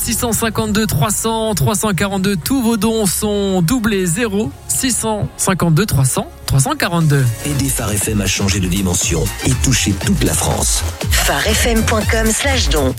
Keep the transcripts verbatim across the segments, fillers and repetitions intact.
six cent cinquante-deux trois cents trois cent quarante-deux. Tous vos dons sont doublés. Zéro six cent cinquante-deux trois cents trois cent quarante-deux. Aidez Phare F M à changer de dimension et toucher toute la France. phare f m point com slash don.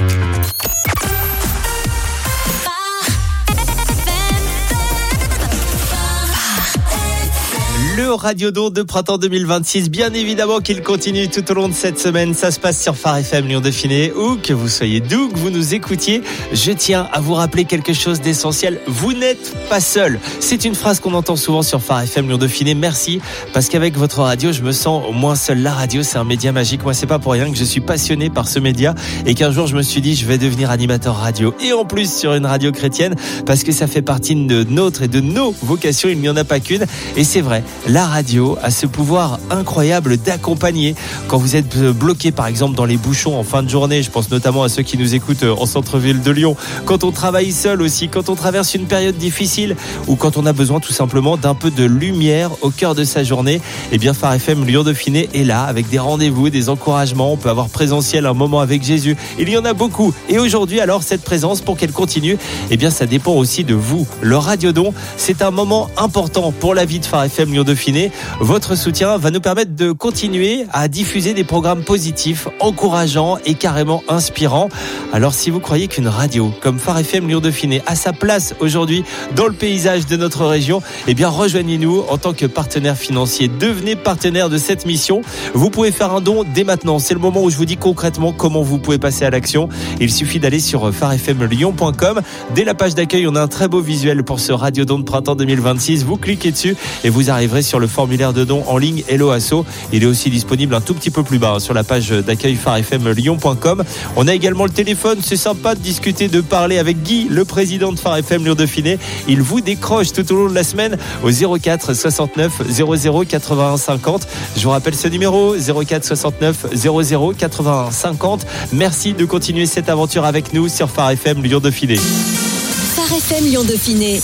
Le Radiodon de printemps deux mille vingt-six, bien évidemment qu'il continue tout au long de cette semaine. Ça se passe sur Phare F M Lyon Dauphiné, ou que vous soyez d'où que vous nous écoutiez. Je tiens à vous rappeler quelque chose d'essentiel. Vous n'êtes pas seul. C'est une phrase qu'on entend souvent sur Phare F M Lyon Dauphiné. Merci, parce qu'avec votre radio, je me sens moins seul. La radio, c'est un média magique. Moi, c'est pas pour rien que je suis passionné par ce média et qu'un jour, je me suis dit, je vais devenir animateur radio. Et en plus, sur une radio chrétienne, parce que ça fait partie de notre et de nos vocations. Il n'y en a pas qu'une. Et c'est vrai. La radio a ce pouvoir incroyable d'accompagner quand vous êtes bloqué par exemple dans les bouchons en fin de journée. Je pense notamment à ceux qui nous écoutent en centre-ville de Lyon. Quand on travaille seul aussi, quand on traverse une période difficile ou quand on a besoin tout simplement d'un peu de lumière au cœur de sa journée, eh bien Phare F M Lyon Dauphiné est là avec des rendez-vous, des encouragements. On peut avoir présentiel un moment avec Jésus. Il y en a beaucoup. Et aujourd'hui alors cette présence, pour qu'elle continue, eh bien ça dépend aussi de vous. Le Radiodon, c'est un moment important pour la vie de Phare F M Lyon Dauphiné. Votre soutien va nous permettre de continuer à diffuser des programmes positifs, encourageants et carrément inspirants. Alors si vous croyez qu'une radio comme Phare F M Lyon Dauphiné a sa place aujourd'hui dans le paysage de notre région, eh bien rejoignez-nous en tant que partenaire financier. Devenez partenaire de cette mission. Vous pouvez faire un don dès maintenant. C'est le moment où je vous dis concrètement comment vous pouvez passer à l'action. Il suffit d'aller sur phare f m lyon point com. Dès la page d'accueil, on a un très beau visuel pour ce Radiodon de printemps deux mille vingt-six. Vous cliquez dessus et vous arriverez sur le formulaire de don en ligne Hello Asso. Il est aussi disponible un tout petit peu plus bas sur la page d'accueil phare f m lyon point com. On a également le téléphone. C'est sympa de discuter, de parler avec Guy, le président de Phare F M Lyon Dauphiné. Il vous décroche tout au long de la semaine au zéro quatre soixante-neuf zéro zéro quatre-vingt-un cinquante. Je vous rappelle ce numéro zéro quatre soixante-neuf zéro zéro quatre-vingt-un cinquante. Merci de continuer cette aventure avec nous sur Phare F M Lyon Dauphiné. Phare F M Lyon Dauphiné.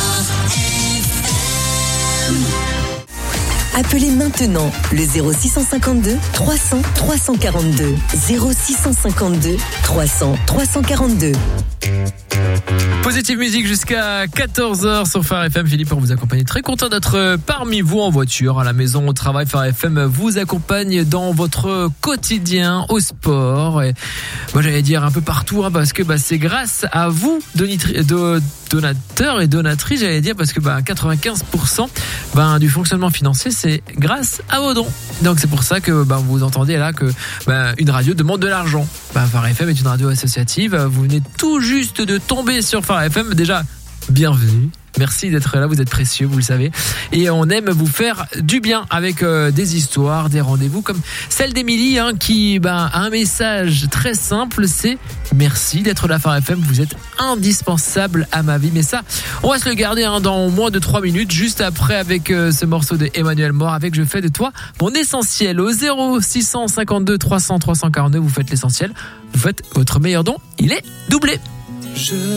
Appelez maintenant le zéro six cent cinquante-deux trois cents trois cent quarante-deux. zéro six cent cinquante-deux trois cents trois cent quarante-deux. Positive musique jusqu'à quatorze heures sur Phare F M. Philippe, pour vous accompagner. Très content d'être parmi vous en voiture, à la maison, au travail. Phare F M vous accompagne dans votre quotidien, au sport. Et moi, j'allais dire un peu partout, hein, parce que bah, c'est grâce à vous, donitri- de, donateurs et donatrices, j'allais dire, parce que bah, quatre-vingt-quinze pour cent bah, du fonctionnement financier, c'est grâce à vos dons. Donc c'est pour ça que bah, vous entendez là que bah, une radio demande de l'argent. Bah, Phare F M est une radio associative. Vous venez tout juste de tomber sur Phare F M. Déjà, bienvenue. Merci d'être là, vous êtes précieux, vous le savez. Et on aime vous faire du bien avec euh, des histoires, des rendez-vous comme celle d'Émilie, hein, qui bah, a un message très simple, c'est merci d'être là Phare F M, vous êtes indispensable à ma vie. Mais ça, on va se le garder hein, dans moins de trois minutes, juste après avec euh, ce morceau de Emmanuel Mort, avec Je fais de toi mon essentiel. Au zéro six cent cinquante-deux trois cents trois cent quarante-deux, vous faites l'essentiel, vous faites votre meilleur don, il est doublé. Je